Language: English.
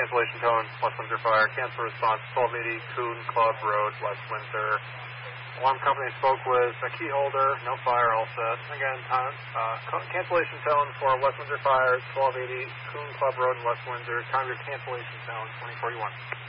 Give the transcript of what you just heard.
cancellation tone, West Windsor Fire. Cancel response, 1280 Coon Club Road, West Windsor. Alarm company spoke with a key holder, no fire, all set. Again, time, cancellation tone for West Windsor Fire, 1280 Coon Club Road in West Windsor. Time of your cancellation tone, 2041.